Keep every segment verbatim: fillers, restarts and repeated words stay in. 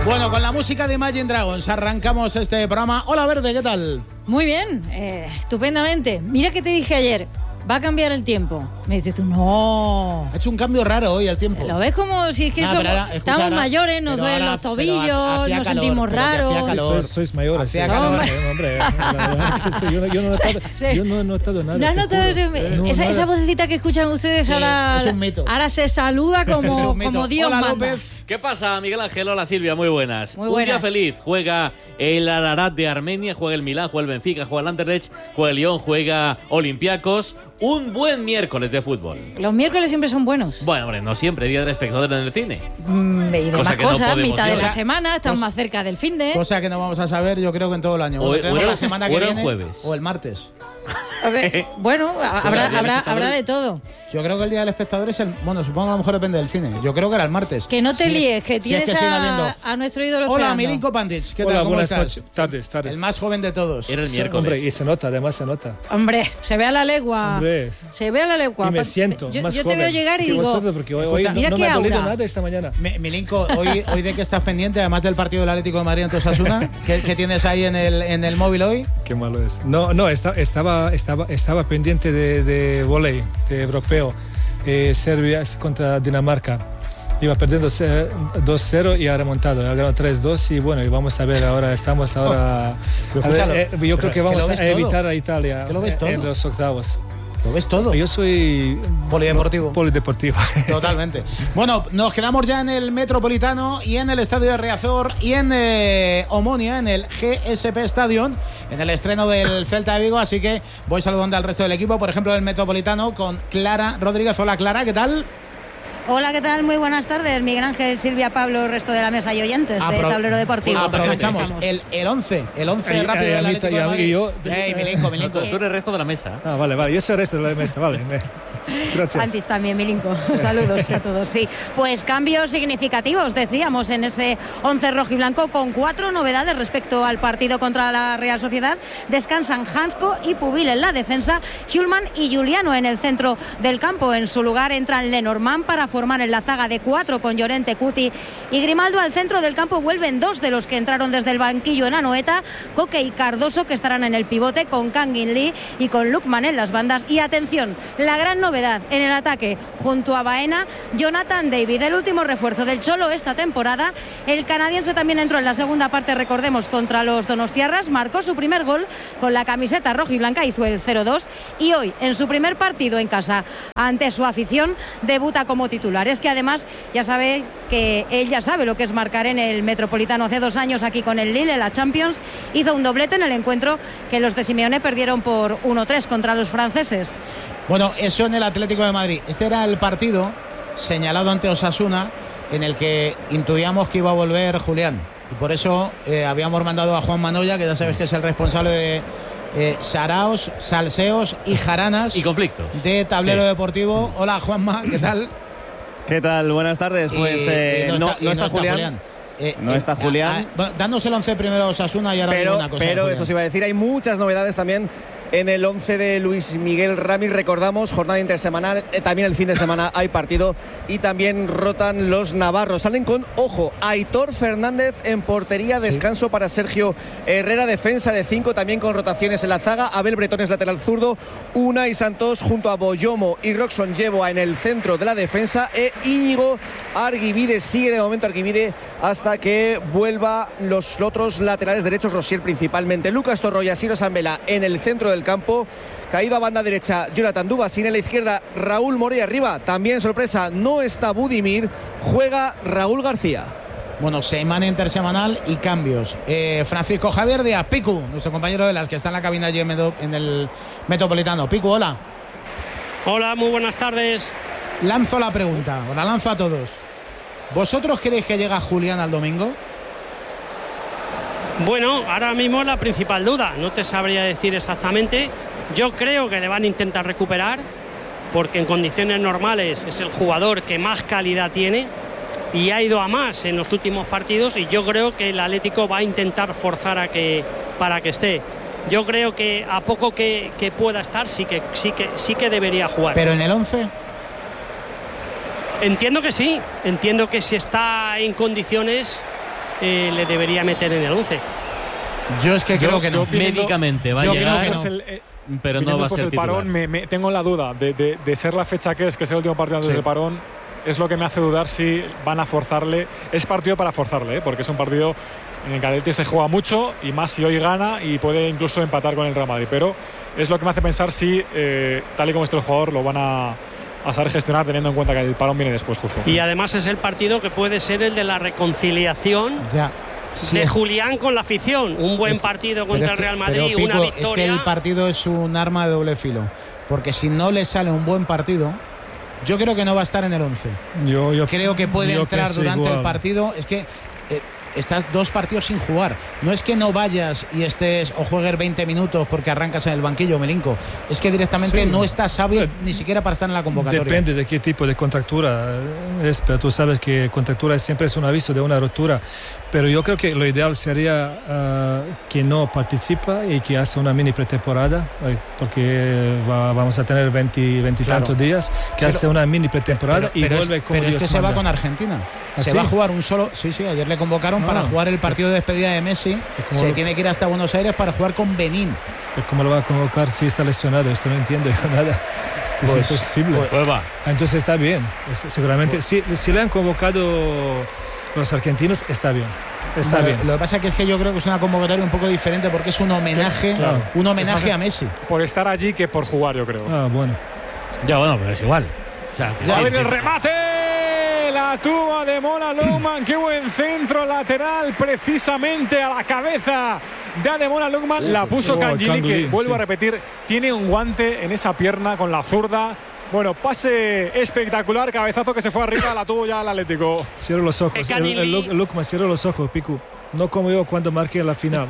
Bueno, con la música de Imagine Dragons arrancamos este programa. Hola Verde, ¿qué tal? Muy bien, eh, estupendamente. Mira que te dije ayer, va a cambiar el tiempo. Me dices tú, no. Ha hecho un cambio raro hoy el tiempo. Lo ves como si es que Nah, somos, pero ahora, escucha, estamos ahora, mayores, nos pero duelen ahora- los pero tobillos, hacía nos calor, sentimos pero que hacía raros. calor. Sois, sois mayores. Hacía sí. calor. Sí, hombre, la verdad que sí, yo, no, yo, no he notado, Sí. yo no he notado nada. ¿No has te notado juro. ese- No, esa, nada. esa vocecita que escuchan ustedes Sí, ahora? es un mito. Ahora se saluda Es como, un mito. como Dios Hola, manda. López. ¿Qué pasa, Miguel Ángel? Hola, Silvia, muy buenas. Muy Un día buenas. feliz. Juega el Ararat de Armenia, juega el Milán, juega el Benfica, juega el Anderlecht, juega el Lyon, juega Olympiacos. Un buen miércoles de fútbol. Los miércoles siempre son buenos. Bueno, hombre, no siempre, día del espectador en el cine. Mm, y demás Cosa que no cosas, podemos mitad de decir. la Cosa- semana, estamos cosa- más cerca del fin de. Cosa que no vamos a saber, yo creo que en todo el año. O- Bueno, o tenemos era- la semana o que era el viene jueves. o el martes. A ver, bueno, habrá, Todavía habrá, está habrá mal. de todo. Yo creo que el día del espectador es el. Bueno, supongo que a lo mejor depende del cine. Yo creo que era el martes. Que no te Sí, líes, que sí, es tienes que sigue a, habiendo. a nuestro ídolo Hola, esperando. Milinko Pantic. ¿Qué tal? Hola, ¿Cómo buenas estás? noches. Tardes, tardes. El más joven de todos. Era el Sí, miércoles. Hombre, y se nota, además se nota. Hombre, se ve a la legua. Hombre. Se ve a la legua. Y me Pa- siento yo, más yo joven te veo llegar y que digo, vosotros, porque hoy, Escucha, hoy mira no, no qué me ha dolido aura. nada esta mañana. Mi- Milinko, hoy, hoy de qué estás pendiente, además del partido del Atlético de Madrid ante Osasuna, ¿qué, qué tienes ahí en el, en el móvil hoy? Qué malo es. No, no, esta- estaba, estaba, estaba pendiente de, de volei, de europeo. Eh, Serbia contra Dinamarca. Iba perdiendo eh, dos cero y ha remontado. Ha ganado tres dos y bueno, y vamos a ver ahora, estamos ahora... Pero a ver, escúchalo, eh, yo pero creo que que vamos lo a ves todo. evitar a Italia Que lo ves eh, todo. en los octavos. Lo ves todo. Yo soy... Polideportivo. Polideportivo. Totalmente. Bueno, nos quedamos ya en el Metropolitano y en el Estadio de Riazor y en eh, Omonia, en el G S P Stadium, en el estreno del Celta de Vigo. Así que voy saludando al resto del equipo, por ejemplo, del Metropolitano con Clara Rodríguez. Hola, Clara, ¿qué tal? Hola, ¿qué tal? Muy buenas tardes. Miguel Ángel, Silvia, Pablo, resto de la mesa y oyentes de Apro- Tablero Deportivo. Aprovechamos Estamos. el, el once, el once Ahí- rápido ahí a del mí- Atlético y a de mí- Madrid. y yo- Ey, Milinko, No, Milinko. tú, tú eres el resto de la mesa. Ah, vale, vale. Yo soy el resto de la mesa, vale. me- Gracias. Antes también, Milinko. Saludos a todos, sí. Pues cambios significativos, decíamos, en ese once rojo y blanco, con cuatro novedades respecto al partido contra la Real Sociedad. Descansan Hansko y Pubil en la defensa, Hjulman y Juliano en el centro del campo. En su lugar entran Lenormand para formar en la zaga de cuatro con Llorente, Cuti y Grimaldo. Al centro del campo vuelven dos de los que entraron desde el banquillo en Anoeta, Coque y Cardoso, que estarán en el pivote con Kangin Lee y con Lukman en las bandas. Y atención, la gran novedad en el ataque junto a Baena, Jonathan David, el último refuerzo del Cholo esta temporada. El canadiense también entró en la segunda parte, recordemos, contra los donostiarras, marcó su primer gol con la camiseta roja y blanca, hizo el cero dos y hoy en su primer partido en casa ante su afición debuta como titular. Es que además ya sabéis que él ya sabe lo que es marcar en el Metropolitano. Hace dos años aquí con el Lille en la Champions hizo un doblete en el encuentro que los de Simeone perdieron por uno tres contra los franceses. Bueno, eso en el Atlético de Madrid. Este era el partido señalado ante Osasuna en el que intuíamos que iba a volver Julián. Y por eso eh, habíamos mandado a Juan Manoya, que ya sabéis que es el responsable de eh, saraos, salseos y jaranas Y conflictos. de Tablero Sí. Deportivo. Hola, Juanma, ¿qué tal? ¿Qué tal? Buenas tardes. Pues Y- eh, y no, no está Julián. Eh, No eh, está Julián. ah, ah, bueno, dándose el once primero a Osasuna y ahora Pero, una cosa. de pero Julián. eso se iba a decir, hay muchas novedades también en el once de Luis Miguel Ramírez. Recordamos, jornada intersemanal, eh, también el fin de semana hay partido y también rotan los navarros. Salen con, ojo, Aitor Fernández en portería, descanso para Sergio Herrera, defensa de cinco, también con rotaciones en la zaga. Abel Bretones lateral zurdo, Unai Santos junto a Boyomo y Roxon Yeboah en el centro de la defensa, e Íñigo Arguibide, sigue de momento Arguibide hasta que vuelva los otros laterales derechos, Rosier principalmente, Lucas Torro y Asiro Sambela en el centro del campo. Caído a banda derecha Jonathan Dubasín, en la izquierda Raúl Morey, arriba también sorpresa, no está Budimir, juega Raúl García. Bueno, semana intersemanal y cambios. Eh, Francisco Javier Díaz, Picu, nuestro compañero de las que está en la cabina allí en, Medo- en el Metropolitano. Picu, hola. Hola, muy buenas tardes. Lanzo la pregunta, o la lanzo a todos. ¿Vosotros creéis que llega Julián al domingo? Bueno, ahora mismo es la principal duda, no te sabría decir exactamente. Yo creo que le van a intentar recuperar, porque en condiciones normales es el jugador que más calidad tiene y ha ido a más en los últimos partidos, y yo creo que el Atlético va a intentar forzar a que, para que esté. Yo creo que a poco que, que pueda estar, sí que, sí, que, sí que debería jugar. Pero en el once, Entiendo que sí, entiendo que si está en condiciones eh, le debería meter en el once. Yo es que Yo- creo que no. yo- Médicamente va a Yo creo llegar, que no. Pues el, eh, pero no viniendo va a después ser el titular. parón, me, me- tengo la duda de, de- de ser la fecha que es, que es el último partido antes Sí. del parón. Es lo que me hace dudar si van a forzarle. Es partido para forzarle, ¿eh? Porque es un partido en el que el Atleti se juega mucho y más si hoy gana y puede incluso empatar con el Real Madrid. Pero es lo que me hace pensar si, eh, tal y como está el jugador, lo van a, a saber gestionar teniendo en cuenta que el parón viene después justo. Y además es el partido que puede ser el de la reconciliación Ya. Sí, de es- Julián con la afición. Un buen es- partido pero contra es el que- Real pero, Madrid, Pico, una victoria. Es que el partido es un arma de doble filo. Porque si no le sale un buen partido, yo creo que no va a estar en el once. Yo, yo Creo que puede yo entrar pienso durante igual. el partido. Es que eh, estás dos partidos sin jugar. No es que no vayas y estés o juegues veinte minutos porque arrancas en el banquillo, Melinko. Es que directamente Sí. no estás hábil ni siquiera para estar en la convocatoria. Depende de qué tipo de contractura es, pero tú sabes que contractura siempre es un aviso de una rotura. Pero yo creo que lo ideal sería ah, que no participa y que haga una mini pretemporada, eh, porque va- vamos a tener veinte, veinte y Claro. tantos días, que Pero- hace una mini pretemporada y pero vuelve es, como pero Dios es que se va manda. con Argentina. ¿Ah, se sí? va a jugar un solo. Sí, sí, ayer le convocaron No. para jugar el partido de despedida de Messi. cómo Se lo- tiene que ir hasta Buenos Aires para jugar con Benín. Pero ¿cómo lo va a convocar si está lesionado? Esto no entiendo yo nada. Que Pues- es imposible. pues- Pues va. Ah, entonces está bien. Es- seguramente, si, si le han convocado los argentinos, está bien. Está Lo- bien. Lo que pasa que es que yo creo que es una convocatoria un poco diferente porque es un homenaje, Claro. un homenaje Es más, a Messi. Por estar allí que por jugar, yo creo. Ah, bueno. Ya, bueno, pero es igual. O sea, que Va a sí, ver el sí. remate. La tuba de Mola Lukman. Qué buen centro lateral. Precisamente a la cabeza de Ademola Lukman. La puso Oh, Cangini, que Cangini, vuelvo sí. a repetir. Tiene un guante en esa pierna con la zurda. Bueno, pase espectacular. Cabezazo que se fue arriba. La tuvo ya el Atlético. Cierro los ojos. Eh, El, Canili- el, Luk- Lukman, cierro los ojos, Piku. No como yo cuando marqué en la final.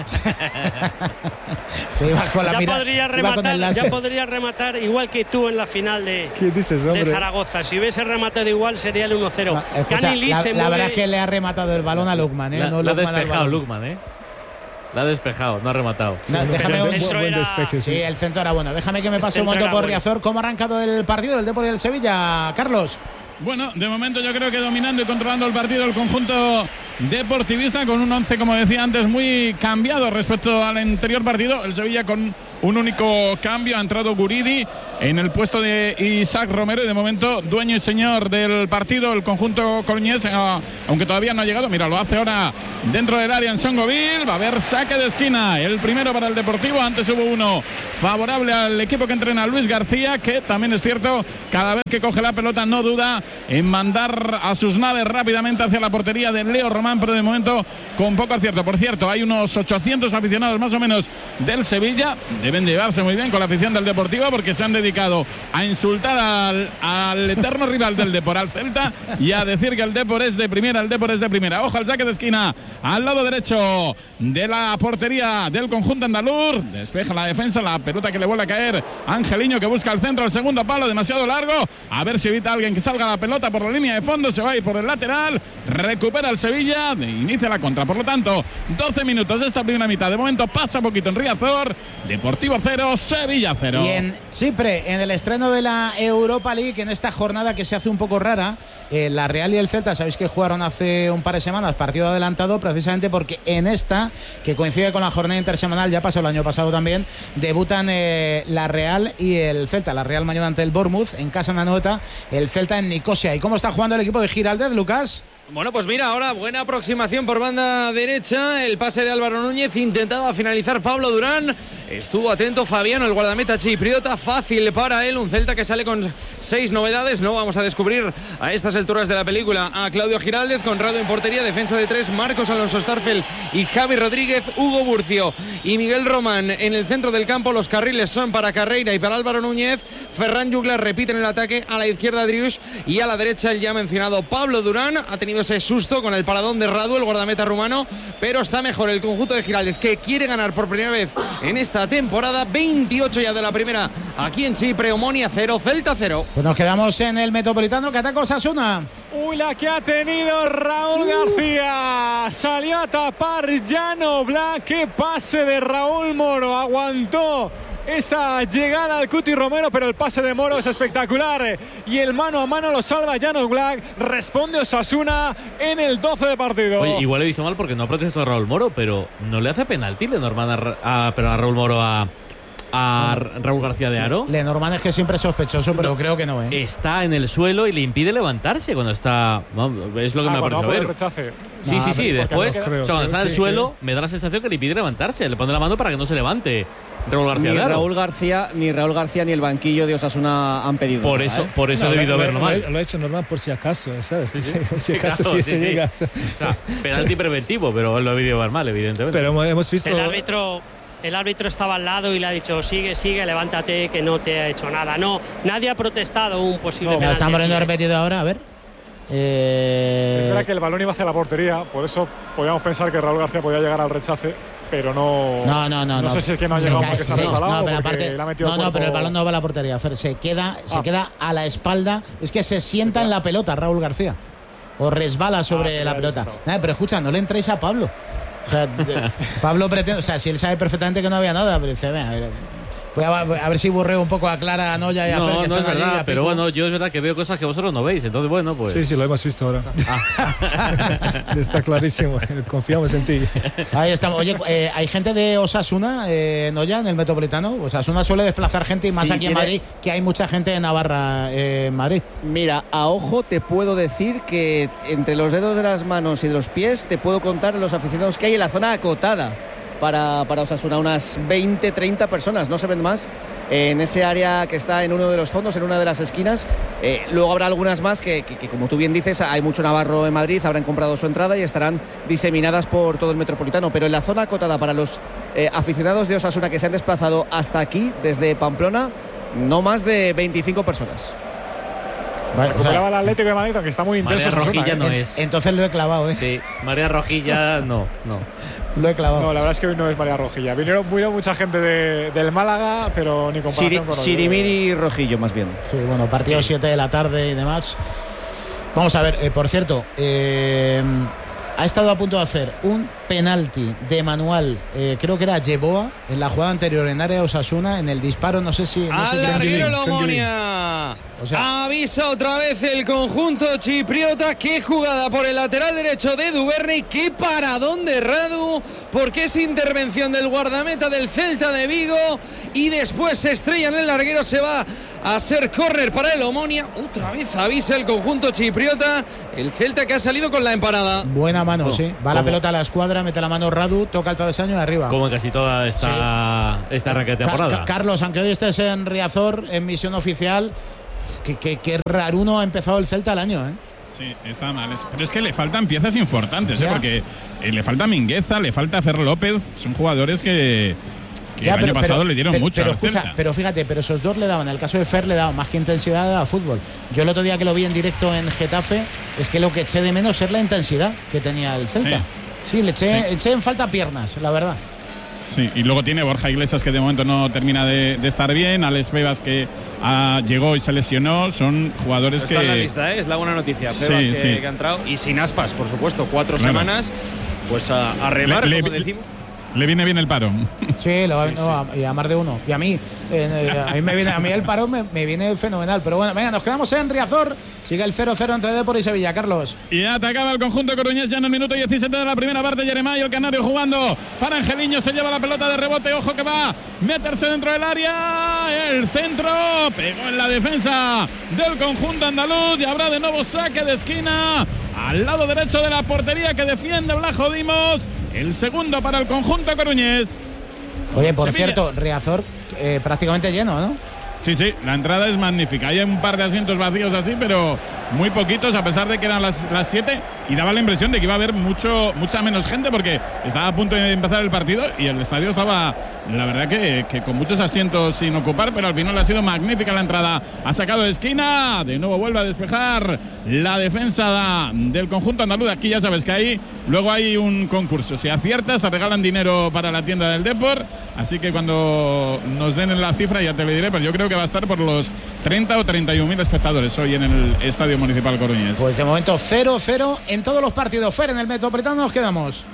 Se iba con la Ya mira- podría iba con el rematar, láser. ya podría rematar igual que tú en la final de, ¿Qué dices, de hombre? Zaragoza. Si hubiese rematado igual sería el uno cero. Ah, escucha, Canili la, se la verdad mueve- es que le ha rematado el balón a Lukman, ¿eh? La, no la ha Lukman al despejado balón. Lukman, ¿eh? La ha despejado, no ha rematado. No, déjame Pero el un- centro buen era- despeje, Sí, sí. el centro era bueno. Déjame que me El pase un centro momento era por bueno. Riazor. ¿Cómo ha arrancado el partido del Depor y el Sevilla, Carlos? Bueno, de momento yo creo que dominando y controlando el partido el conjunto deportivista con un once, como decía antes, muy cambiado respecto al anterior partido. El Sevilla con un único cambio. Ha entrado Guridi en el puesto de Isaac Romero y de momento dueño y señor del partido el conjunto coruñés, aunque todavía no ha llegado. Mira, lo hace ahora dentro del área en Songoville. Va a haber saque de esquina. El primero para el Deportivo. Antes hubo uno favorable al equipo que entrena Luis García, que también es cierto, cada vez que coge la pelota no duda en mandar a sus naves rápidamente hacia la portería de Leo Román, pero de momento con poco acierto. Por cierto, hay unos ochocientos aficionados más o menos del Sevilla. Deben llevarse muy bien con la afición del Deportivo porque se han dedicado a insultar al, al eterno rival del Depor, al Celta, y a decir que el Depor es de primera, el Depor es de primera. Ojo al saque de esquina al lado derecho de la portería del conjunto andaluz. Despeja la defensa, la pelota que le vuelve a caer Angeliño, que busca el centro, el segundo palo, demasiado largo. A ver si evita a alguien que salga la pelota por la línea de fondo. Se va a ir por el lateral, recupera el Sevilla, inicia la contra. Por lo tanto, doce minutos de esta primera mitad. De momento pasa poquito en Riazor. Deportivo cero, Sevilla cero. Y en Chipre, en el estreno de la Europa League, en esta jornada que se hace un poco rara, eh, la Real y el Celta, sabéis que jugaron hace un par de semanas partido adelantado, precisamente porque en esta, que coincide con la jornada intersemanal, ya pasó el año pasado también, debutan eh, la Real y el Celta. La Real mañana ante el Bournemouth, en casa en Anoeta, el Celta en Nicosia. ¿Y cómo está jugando el equipo de Giraldez, Lucas? Bueno, pues mira, ahora buena aproximación por banda derecha, el pase de Álvaro Núñez, intentaba finalizar Pablo Durán, estuvo atento Fabiano, el guardameta chipriota, fácil para él, un Celta que sale con seis novedades. No vamos a descubrir a estas alturas de la película a Claudio Giraldez, Conrado en portería, defensa de tres, Marcos Alonso Starfel y Javi Rodríguez, Hugo Burcio y Miguel Román en el centro del campo. Los carriles son para Carreira y para Álvaro Núñez. Ferran Juglar repite en el ataque, a la izquierda Drius y a la derecha el ya mencionado Pablo Durán. Ha tenido ese susto con el paradón de Radu, el guardameta rumano, pero está mejor el conjunto de Giraldez, que quiere ganar por primera vez en esta temporada. veintiocho ya de la primera aquí en Chipre. Omonia cero, Celta cero. Pues nos quedamos en el Metropolitano, que ataca Osasuna. Uy, la que ha tenido Raúl García. Salió a tapar Jan Oblak. Qué pase de Raúl Moro. Aguantó esa llegada al Cuti Romero, pero el pase de Moro es espectacular y el mano a mano lo salva Jan Oblak. Responde Osasuna en el doce de partido. Oye, igual he visto mal porque no ha protestado a Raúl Moro, pero no le hace penalti Lenormand a, Ra- a, pero a Raúl Moro a, a Raúl García de Haro. Lenormand es que siempre es sospechoso, pero No, creo que no, ¿eh? Está en el suelo y le impide levantarse cuando está. No, es lo que Ah, me ha cuando va parecido por el ver. rechace. Sí, No, sí, sí. pero Después, no creo, o sea, cuando está en el que- suelo, me da la sensación que le impide levantarse. Le pone la mano para que no se levante Raúl García Ni de Haro. Raúl García, ni Raúl García, ni el banquillo de Osasuna han pedido. Por nada, eso, ¿eh? por eso No, ha debido lo, verlo lo- mal. Lo ha hecho normal por si acaso, ¿sabes? Por si Sí, acaso claro, si sí, este sí. llega. O sea, penalti preventivo, pero lo ha debido ver mal, evidentemente. Pero hemos- hemos visto. El árbitro, el árbitro estaba al lado y le ha dicho sigue, sigue, levántate, que no te ha hecho nada. No, nadie ha protestado un posible Me lo penalti. están poniendo aquí. repetido ahora, a ver. Eh, Es verdad que el balón iba hacia la portería, por eso podíamos pensar que Raúl García podía llegar al rechace, pero no. No, no, no. No sé si es que no ha Se llegado cae, porque se ha sí, resbalado no, o pero porque aparte, le ha metido no, el no, pero el cuerpo. balón no va a la portería, Fer. Se queda, se Ah. queda a la espalda. Es que se sienta en la pelota Raúl García. O resbala sobre Ah, sí, la ya he pelota. visto. Nada, pero escucha, no le entréis a Pablo. O sea, de- Pablo pretende. O sea, si él sabe perfectamente que no había nada, pero dice, venga, a ver, voy a, a ver si borreo un poco a Clara, a Noya y a Fer, no, que no es están allí, verdad, a pero Pico. bueno, yo es verdad que veo cosas que vosotros no veis, entonces bueno, pues. Sí, sí, lo hemos visto ahora. Sí, está clarísimo. Confiamos en ti. Ahí estamos. Oye, eh, hay gente de Osasuna, eh, Noya, en el Metropolitano. Osasuna suele desplazar gente y más Sí, aquí en tiene- Madrid, que hay mucha gente de Navarra eh, en Madrid. Mira, a ojo te puedo decir que entre los dedos de las manos y de los pies te puedo contar los aficionados que hay en la zona acotada para, para Osasuna, unas veinte, treinta personas, no se ven más, eh, en ese área que está en uno de los fondos, en una de las esquinas. Eh, luego habrá algunas más que, que, que, como tú bien dices, hay mucho navarro en Madrid, habrán comprado su entrada y estarán diseminadas por todo el Metropolitano, pero en la zona acotada para los eh, aficionados de Osasuna que se han desplazado hasta aquí, desde Pamplona, no más de veinticinco personas. Vale, o sea, Recuperaba el Atlético de Madrid, aunque está muy intenso. María Osasuna, Rojilla ¿eh? no en- es. entonces lo he clavado, ¿eh? Sí, María Rojilla no, no. Lo he clavado. No, la verdad es que hoy no es María Rojilla. Vinieron, vino mucha gente de- del Málaga, pero ni Siri- comparación con los de- Sirimiri Rojillo, más bien. Sí, bueno, partido siete de la tarde y demás. Vamos a ver, eh, por cierto, eh, ha estado a punto de hacer un penalti de manual, eh, creo que era Yeboa, en la jugada anterior en área Osasuna, en el disparo, no sé si... No sé Al quién- larguero Kenguilín, Lomonia. O sea- Avisa otra vez el conjunto chipriota. Qué jugada por el lateral derecho de Duvernay. Qué paradón de Radu. Porque es intervención del guardameta del Celta de Vigo. Y después se estrella en el larguero. Se va a ser córner para el Omonia. Otra vez avisa el conjunto chipriota. El Celta que ha salido con la empanada. Buena mano, No, sí. Va la ¿cómo? pelota a la escuadra, mete la mano Radu, toca el travesaño y arriba. Como en casi toda esta, esta arranque de Ca- temporada. Ca- Carlos, aunque hoy estés en Riazor, en misión oficial, que, que, que raruno ha empezado el Celta el año, ¿eh? Sí, está mal. Es- Pero es que le faltan piezas importantes, ¿eh? Ya. Porque eh, le falta Mingueza, le falta Fer López. Son jugadores que, que Ya, el año pasado le dieron pero- mucho pero al escucha, Celta. pero fíjate, pero esos dos le daban, en el caso de Fer le daban más que intensidad a fútbol. Yo el otro día que lo vi en directo en Getafe, es que lo que eché de menos es la intensidad que tenía el Celta. Sí, le eché, Sí. eché en falta piernas, la verdad. Sí, y luego tiene Borja Iglesias que de momento no termina de, de estar bien, Alex Febas que ah, llegó y se lesionó, son jugadores Está que... en la lista, ¿eh? Es la buena noticia. Sí, Febas que, sí. que ha entrado. Y sin aspas, por supuesto. Cuatro Claro. semanas. Pues a, a remar, Le- como le- decimos. Le viene bien el paro. Sí, lo, Sí, no, a- y a más de uno. Y a mí, eh, a mí, me viene, a mí el parón me, me viene fenomenal. Pero bueno, venga, nos quedamos en Riazor. Sigue el cero cero entre Depor y Sevilla, Carlos. Y atacaba el conjunto coruñés ya en el minuto diecisiete de la primera parte. Jeremai, el canario jugando para Angeliño. Se lleva la pelota de rebote. Ojo que va a meterse dentro del área. El centro pegó en la defensa del conjunto andaluz. Y habrá de nuevo saque de esquina al lado derecho de la portería que defiende Blajo Dimos. El segundo para el conjunto coruñés. Oye, por Sevilla. cierto, Riazor eh, prácticamente lleno, ¿no? Sí, sí, la entrada es magnífica. Hay un par de asientos vacíos así, pero muy poquitos, a pesar de que eran las, las siete. Y daba la impresión de que iba a haber mucho, mucha menos gente porque estaba a punto de empezar el partido y el estadio estaba, la verdad, que, que con muchos asientos sin ocupar, pero al final ha sido magnífica la entrada. Ha sacado de esquina, de nuevo vuelve a despejar la defensa del conjunto andaluz. Aquí ya sabes que ahí luego hay un concurso. Si aciertas, te regalan dinero para la tienda del Depor. Así que cuando nos den la cifra ya te lo diré, pero yo creo que va a estar por los treinta o treinta y un mil espectadores hoy en el Estadio Municipal Coruñés. Pues de momento cero cero en todos los partidos. Fer, en el Metropolitano nos quedamos.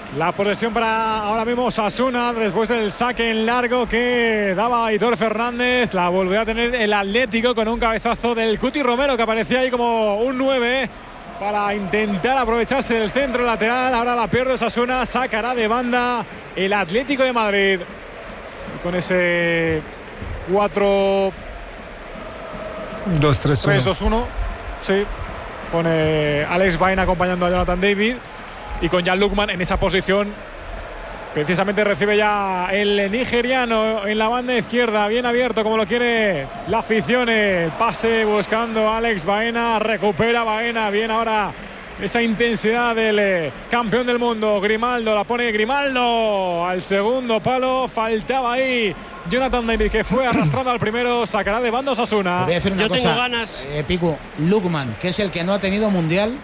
La posesión para ahora mismo Osasuna después del saque en largo que daba Aitor Fernández. La volvió a tener el Atlético con un cabezazo del Cuti Romero que aparecía ahí como un nueve para intentar aprovecharse del centro lateral. Ahora la pierde Osasuna, sacará de banda el Atlético de Madrid. Y con ese cuatro dos tres uno, sí, pone Alex Baena acompañando a Jonathan David. Y con Jan Lukman en esa posición, precisamente recibe ya el nigeriano en la banda izquierda, bien abierto como lo quiere la afición. El pase buscando a Alex Baena, recupera Baena, bien ahora esa intensidad del eh, campeón del mundo. Grimaldo, la pone Grimaldo al segundo palo, faltaba ahí Jonathan David que fue arrastrado al primero, sacará de banda Osasuna. Voy a decir una Yo cosa, tengo ganas. eh, Picu, Lukman, que es el que no ha tenido mundial,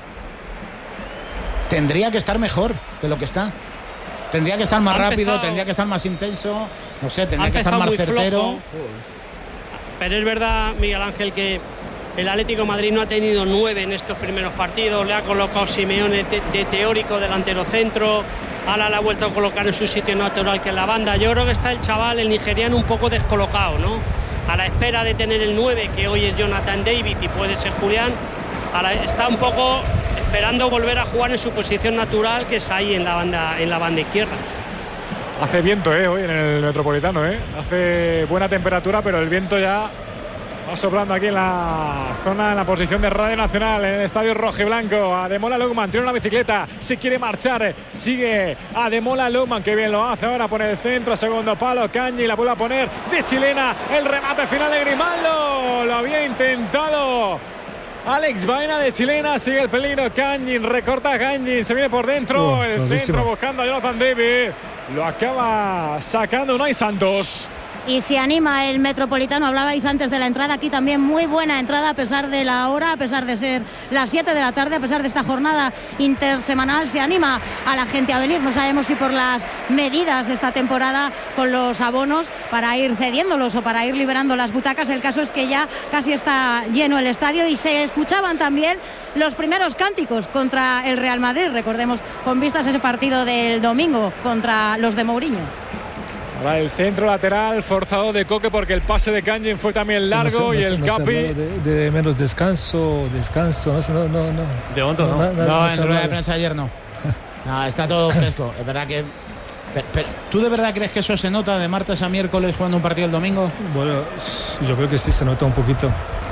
tendría que estar mejor de lo que está. Tendría que estar más Ha rápido, empezado, tendría que estar más intenso, no sé, ha tendría que estar empezado más muy certero. flojo. Pero es verdad, Miguel Ángel, que el Atlético de Madrid no ha tenido nueve en estos primeros partidos. Le ha colocado Simeone de, de teórico delantero centro. Ahora le ha vuelto a colocar en su sitio natural, que es la banda. Yo creo que está el chaval, el nigeriano, un poco descolocado, ¿no? A la espera de tener el nueve, que hoy es Jonathan David y puede ser Julián. Ahora está un poco esperando volver a jugar en su posición natural, que es ahí en la banda, en la banda izquierda. Hace viento eh, hoy en el Metropolitano, eh. Hace buena temperatura, pero el viento ya va soplando aquí en la zona, en la posición de Radio Nacional, en el estadio rojiblanco. Ademola Lukman tiene una bicicleta, se quiere marchar, sigue Ademola Lukman, que bien lo hace. Ahora pone el centro, segundo palo, Kanji la vuelve a poner de chilena. El remate final de Grimaldo, lo había intentado Alex Baena de chilena, sigue el peligro. Kanji recorta, Kanji se viene por dentro, Oh, el clarísimo. centro buscando a Jonathan David, lo acaba sacando Unai Santos. Y se anima el Metropolitano. Hablabais antes de la entrada, aquí también muy buena entrada a pesar de la hora, a pesar de ser las siete de la tarde, a pesar de esta jornada intersemanal. Se anima a la gente a venir. No sabemos si por las medidas esta temporada con los abonos para ir cediéndolos o para ir liberando las butacas. El caso es que ya casi está lleno el estadio y se escuchaban también los primeros cánticos contra el Real Madrid. Recordemos con vistas a ese partido del domingo contra los de Mourinho. Ahora el centro lateral forzado de Coque porque el pase de Kanji fue también largo. No sé, no y sé, el no se Capi hablaba de, de menos descanso, descanso, no sé, no, no, no. De momento no. na- na- No, no en se rueda de hablaba. prensa ayer no. No, está todo fresco. Es verdad que. Pero, pero, ¿tú de verdad crees que eso se nota de martes a miércoles jugando un partido el domingo? Bueno, yo creo que sí se nota un poquito.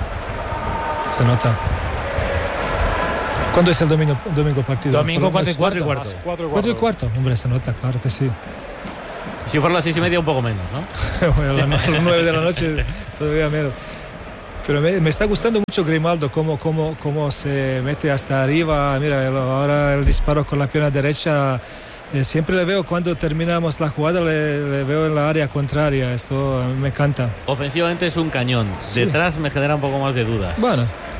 Se nota. ¿Cuándo es el domingo, domingo partido? Domingo Por lo cuatro y menos- cuarto. Las cuatro y Cuatro y cuarto. cuarto. Hombre, se nota, claro que sí. Si fuera las seis y media, un poco menos, ¿no? Bueno, a las nueve de la noche todavía menos. Pero me, me está gustando mucho Grimaldo, cómo, cómo, cómo se mete hasta arriba. Mira, ahora el disparo con la pierna derecha. Eh, siempre le veo cuando terminamos la jugada, le, le veo en la área contraria. Esto a mí me encanta. Ofensivamente es un cañón. Sí. Detrás me genera un poco más de dudas. Bueno,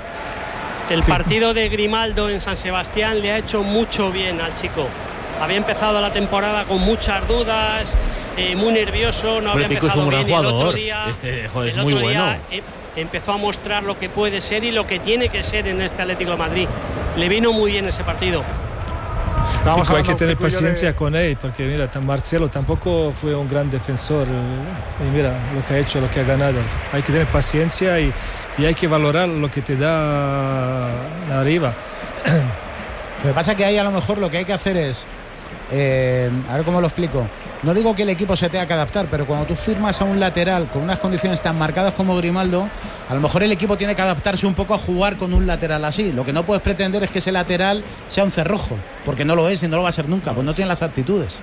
El partido de Grimaldo en San Sebastián le ha hecho mucho bien al chico. Había empezado la temporada con muchas dudas, eh, muy nervioso, no había Hombre, Pico es empezado un gran bien. Y el otro jugador. día, Este, joder, es el muy otro día, bueno. eh, empezó a mostrar lo que puede ser y lo que tiene que ser en este Atlético de Madrid. Le vino muy bien ese partido. Estábamos Pico, hay que hablando, tener Pico y yo, de- paciencia con él, porque mira, tan Marcelo tampoco fue un gran defensor. eh, Y mira lo que ha hecho, lo que ha ganado. Hay que tener paciencia y, y hay que valorar lo que te da arriba. Lo que pasa es que ahí a lo mejor lo que hay que hacer es. Eh, a ver cómo lo explico. No digo que el equipo se tenga que adaptar, pero cuando tú firmas a un lateral con unas condiciones tan marcadas como Grimaldo, a lo mejor el equipo tiene que adaptarse un poco a jugar con un lateral así. Lo que no puedes pretender es que ese lateral sea un cerrojo, porque no lo es y no lo va a ser nunca, pues no tiene las actitudes.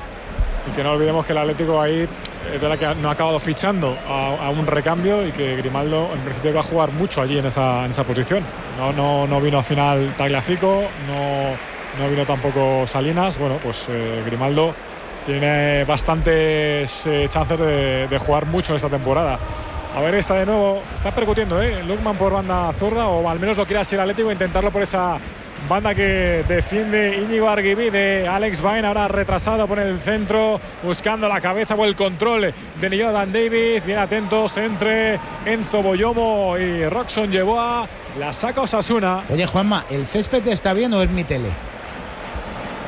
Y que no olvidemos que el Atlético ahí es verdad que no ha acabado fichando a, a un recambio y que Grimaldo en principio va a jugar mucho allí en esa, en esa posición. No, no, no vino al final Tagliafico, no, no vino tampoco Salinas. Bueno, pues eh, Grimaldo tiene bastantes eh, chances de, de jugar mucho esta temporada. A ver, está de nuevo, está percutiendo, ¿eh? Lukman por banda zurda, o al menos lo quiere así el Atlético, intentarlo por esa banda que defiende Íñigo Arguibí de Alex Baena. Ahora retrasado por el centro, buscando la cabeza o el control de Jonathan David. Bien atentos entre Enzo Boyomo y Roxon Yeboah. La saca Osasuna. Oye, Juanma, ¿el césped está bien o es mi tele?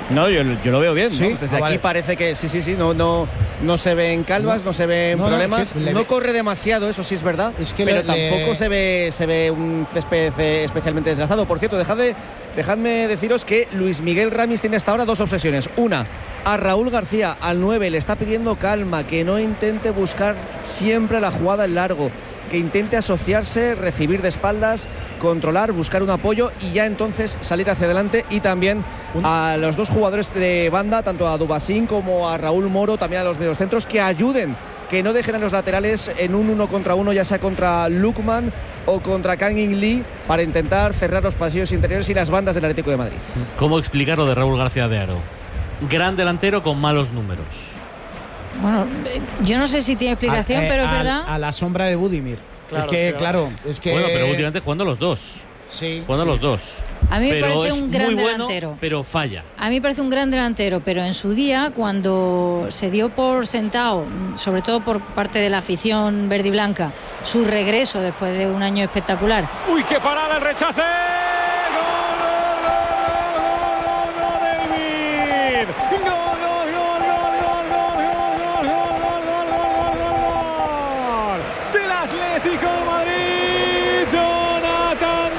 No, yo, yo lo veo bien. ¿Sí? ¿no? Desde Ah, aquí vale. parece que sí, sí, sí. No, no, no se ven calvas, no, no se ven no, no, problemas. que le No ve- corre demasiado, eso sí es verdad. Es que pero le- tampoco le- se ve se ve un césped eh, especialmente desgastado. Por cierto, dejad de, dejadme deciros que Luis Miguel Ramis tiene hasta ahora dos obsesiones. Una, a Raúl García, al nueve, le está pidiendo calma, que no intente buscar siempre la jugada en largo, que intente asociarse, recibir de espaldas, controlar, buscar un apoyo y ya entonces salir hacia adelante. Y también a los dos jugadores de banda, tanto a Dubasín como a Raúl Moro, también a los mediocentros, que ayuden, que no dejen a los laterales en un uno contra uno, ya sea contra Lukman o contra Kang In Lee, para intentar cerrar los pasillos interiores y las bandas del Atlético de Madrid. ¿Cómo explicar lo de Raúl García de Aro? Gran delantero con malos números. Bueno, eh, yo no sé si tiene explicación, A- eh, pero es a- verdad. A la sombra de Budimir. Claro, es que, sí, claro, es que. Bueno, pero últimamente jugando los dos. Sí. Jugando sí. los dos. A mí me Pero parece es un gran muy bueno, delantero. pero falla. A mí me parece un gran delantero, pero en su día, cuando se dio por sentado, sobre todo por parte de la afición verde y blanca, su regreso después de un año espectacular. Uy, qué parada, el rechace. Gol, gol, gol, gol, gol, David. Gol, gol, gol, gol, gol, gol, gol, gol, gol, gol, gol, gol. Del Atlético de Madrid, Jonathan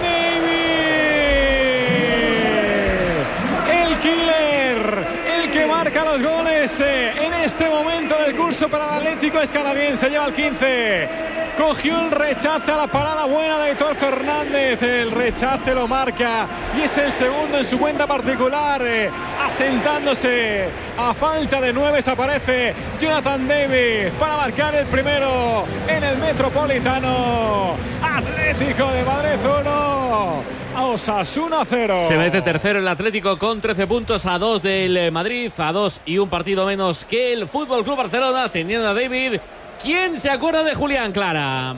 David. El killer, el que marca los goles eh, en este momento del curso para el Atlético es canadiense, lleva el quince. Cogió el rechace a la parada buena de Héctor Fernández. El rechace lo marca y es el segundo en su cuenta particular. Eh, asentándose a falta de nueve, se aparece Jonathan David para marcar el primero en el Metropolitano. Atlético de Madrid uno, Osasuna cero. Se mete tercero el Atlético con trece puntos, a dos del Madrid, a dos y un partido menos que el Fútbol Club Barcelona, teniendo a David. ¿Quién se acuerda de Julián, Clara?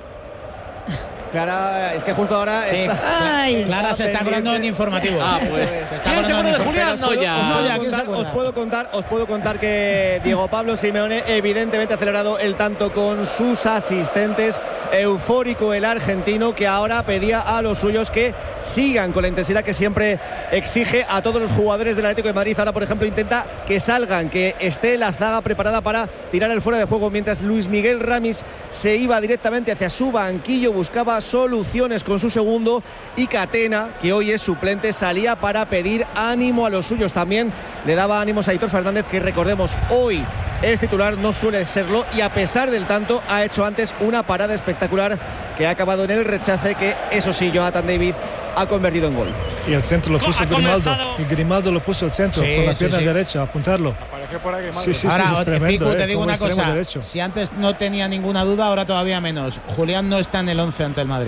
Clara, es que justo ahora Sí, está, Cla- Ay. Clara se está pendiente. acordando en informativos. Ah, Eso pues. es, se está ¿Quién se acordando en acuerda de Julián? informativos. No, ya. No, Os ya, puedo ¿quién se contar, acuerda? os puedo contar, os puedo contar que Diego Pablo Simeone evidentemente ha celebrado el tanto con sus asistentes. Eufórico el argentino, que ahora pedía a los suyos que sigan con la intensidad que siempre exige a todos los jugadores del Atlético de Madrid. Ahora, por ejemplo, intenta que salgan, que esté la zaga preparada para tirar el fuera de juego, mientras Luis Miguel Ramis se iba directamente hacia su banquillo, buscaba soluciones con su segundo, y Catena, que hoy es suplente, salía para pedir ánimo a los suyos. También le daba ánimos a Héctor Fernández, que recordemos hoy es titular, no suele serlo, y a pesar del tanto ha hecho antes una parada espectacular que ha acabado en el rechace, que eso sí, Jonathan David ha convertido en gol. Y el centro lo puso Ha Grimaldo. comenzado. Y Grimaldo lo puso al centro Sí, con la sí, pierna sí. derecha, a apuntarlo. Apareció por ahí Grimaldo. Sí, sí, Ahora, sí, es Picu, tremendo. te eh, digo como una extremo cosa. derecho. Si antes no tenía ninguna duda, ahora todavía menos. Julián no está en el once ante el Madrid.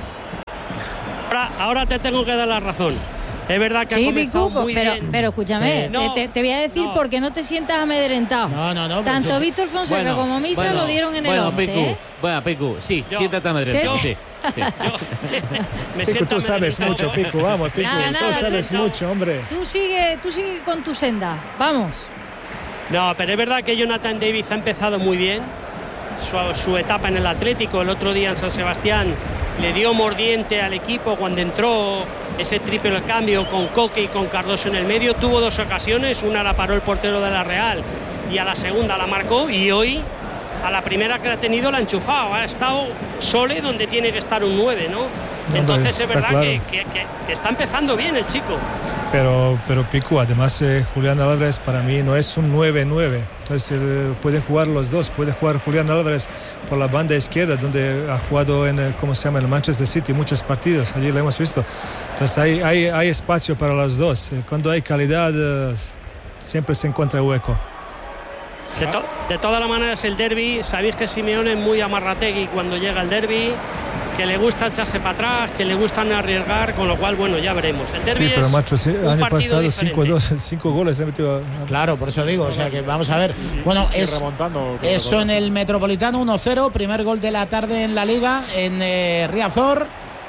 Ahora, ahora te tengo que dar la razón. Es verdad que ha Sí, comenzado Picu, muy pero, bien. pero escúchame, Sí. No, te, te voy a decir no. porque no te sientas amedrentado. No, no, no. pero Tanto sí. Víctor Fonseca Bueno, como Mista bueno, lo dieron en el bueno, once. Picu, ¿eh? bueno, Picu, sí, Yo- siéntate amedrentado, Sí. sí. sí. Me Pico, siento tú sabes amedrentado. mucho, Pico, vamos, Pico. Nada, Tú nada, sabes tú- mucho, hombre. Tú sigue, tú sigue con tu senda. Vamos. No, pero es verdad que Jonathan David ha empezado muy bien su, su etapa en el Atlético. El otro día en San Sebastián le dio mordiente al equipo cuando entró ese triple cambio con Coque y con Cardoso en el medio. Tuvo dos ocasiones, una la paró el portero de la Real y a la segunda la marcó, y hoy a la primera que la ha tenido la ha enchufado. Ha estado Sole donde tiene que estar un nueve, ¿no? Hombre, Entonces es está verdad claro. que, que- que- que está empezando bien el chico. Pero, pero Pico, además eh, Julián Álvarez para mí no es un nueve nueve. Entonces eh, pueden jugar los dos. Puede jugar Julián Álvarez por la banda izquierda, donde ha jugado en, el, ¿cómo se llama? En el Manchester City muchos partidos. Allí lo hemos visto. Entonces hay, hay, hay espacio para los dos. Eh, Cuando hay calidad, eh, siempre se encuentra hueco. De, to- de todas las maneras, el derbi, sabéis que Simeone es muy amarrategui cuando llega el derbi, que le gusta echarse para atrás, que le gusta no arriesgar, con lo cual, bueno, ya veremos. El derbi Sí, pero es macho, sí, un año partido pasado diferente. cinco dos, cinco goles ha metido. Claro, por eso digo. O sea que vamos a ver. Bueno, Y es. remontando. Eso en el Metropolitano, uno cero, primer gol de la tarde en la Liga, en eh, Riazor.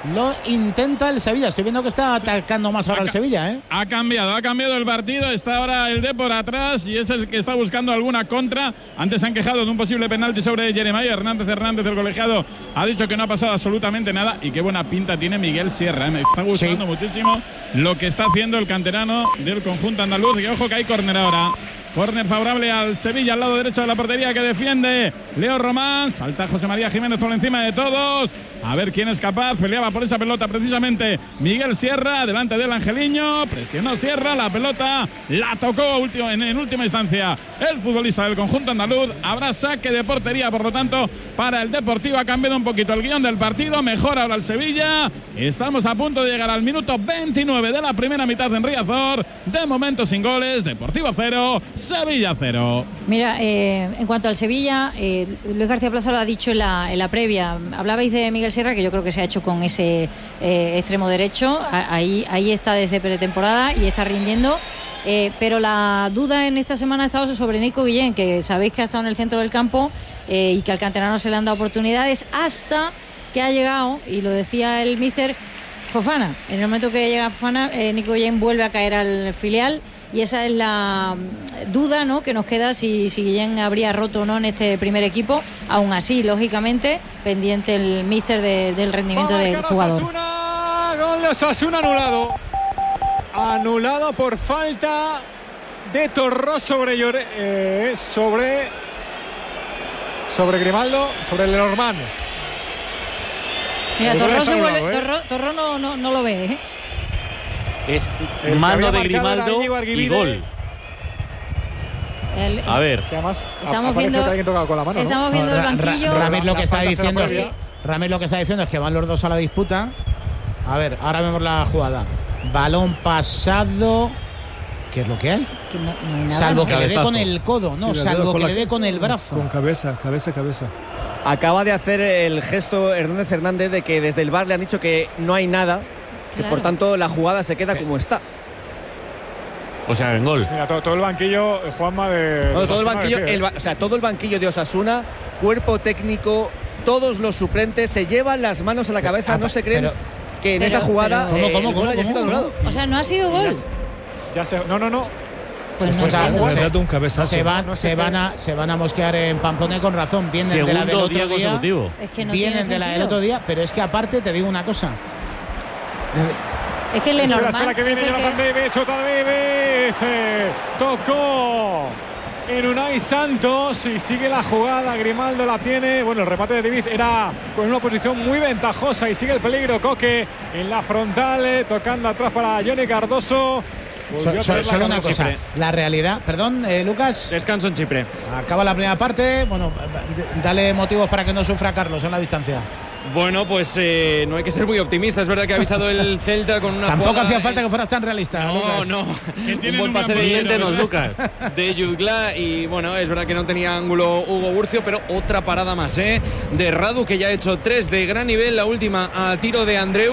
lo intenta el Sevilla. Estoy viendo que está atacando más ahora el Sevilla, ¿eh? Ha cambiado, ha cambiado el partido. Está ahora el Depor atrás y es el que está buscando alguna contra. Antes se han quejado de un posible penalti sobre Jeremiah Hernández Hernández. El colegiado ha dicho que no ha pasado absolutamente nada. Y qué buena pinta tiene Miguel Sierra, ¿eh? Me está gustando sí. muchísimo lo que está haciendo el canterano del conjunto andaluz. Y ojo que hay córner ahora. Córner favorable al Sevilla, al lado derecho de la portería que defiende Leo Román. Salta José María Jiménez por encima de todos. A ver quién es capaz. Peleaba por esa pelota precisamente Miguel Sierra, delante del angeliño. Presionó Sierra, la pelota la tocó último, en, en última instancia el futbolista del conjunto andaluz. Habrá saque de portería, por lo tanto, para el Deportivo. Ha cambiado un poquito el guión del partido. Mejor ahora el Sevilla. Estamos a punto de llegar al minuto veintinueve de la primera mitad en Riazor. De momento sin goles. Deportivo cero. Sevilla cero. Mira, eh, en cuanto al Sevilla, eh, Luis García Plaza lo ha dicho en la, en la previa. Hablabais de Miguel Sierra, que yo creo que se ha hecho con ese eh, extremo derecho. Ahí, ahí está desde pretemporada y está rindiendo. Eh, pero la duda en esta semana ha estado sobre Nico Guillén, que sabéis que ha estado en el centro del campo eh, y que al canterano se le han dado oportunidades hasta que ha llegado, y lo decía el míster, Fofana. En el momento que llega Fofana, eh, Nico Guillén vuelve a caer al filial. Y esa es la duda, ¿no?, que nos queda si, si Guillén habría roto o no en este primer equipo. Aún así, lógicamente, pendiente el míster de, del rendimiento del jugador. Osasuna, gol de Osasuna anulado. Anulado por falta de Torró sobre Llore, eh, sobre sobre Grimaldo, sobre Lenormand. Mira, Torró, se vuelve, anulado, ¿eh? Torró, Torró no, no, no lo ve, ¿eh? Es el mano de Grimaldo y gol. El, a ver, es que además estamos viendo, que alguien tocado con la mano, estamos ¿no? viendo no, el banquillo. Ra, Ra, Ramírez lo que está diciendo es que, Ramírez lo que está diciendo es que van los dos a la disputa. A ver, ahora vemos la jugada. Balón pasado. ¿Qué es lo que hay? Que no, no hay nada, salvo ¿no? que le dé con el codo, no, sí, salvo que la, le dé con el brazo. Con cabeza, cabeza, cabeza. Acaba de hacer el gesto Hernández Hernández de que desde el V A R le han dicho que no hay nada, que claro. por tanto la jugada se queda como está. O sea, en gol. Pues mira, todo, todo el banquillo, Juanma, de. No, de todo el banquillo, de el, o sea, todo el banquillo de Osasuna, cuerpo técnico, todos los suplentes se llevan las manos a la cabeza, ah, no se creen pero, que en pero, esa jugada pero, eh, ¿cómo, cómo, el gol haya sido anulado. O sea, no ha sido gol. Ya, ya se, no, no, no. Pues se, no se, se, un cabezazo. se, van, no se, se van a, se van a mosquear en Pamplona con razón. Vienen Segundo de la del otro día. día es que no vienen de la del otro día, pero es que aparte te digo una cosa. Es que Lenormand espera, espera, que viene Jonathan que... David, Chota David, eh, tocó en Unai Santos y sigue la jugada. Grimaldo la tiene. Bueno, el remate de David era con una posición muy ventajosa y sigue el peligro. Coque en la frontal, eh, tocando atrás para Johnny Cardoso. So, so, solo una cosa, Chipre. La realidad, perdón, eh, Lucas. Descanso en Chipre. Acaba la primera parte. Bueno, dale motivos para que no sufra Carlos en la distancia. Bueno, pues eh, no hay que ser muy optimista. Es verdad que ha avisado el Celta con una Tampoco hacía falta en... que fueras tan realista. No, Lucas. no. Un buen pase de dientes, Lucas. De Jutgla. Y bueno, es verdad que no tenía ángulo Hugo Burcio, pero otra parada más, ¿eh? De Radu, que ya ha hecho tres de gran nivel. La última a tiro de Andreu.